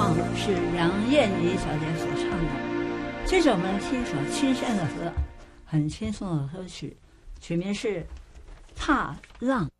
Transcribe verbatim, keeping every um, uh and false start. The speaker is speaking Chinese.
唱是杨燕妮小姐所唱的。接着我们听一首轻声的歌，很轻松的歌曲，曲名是《踏浪》。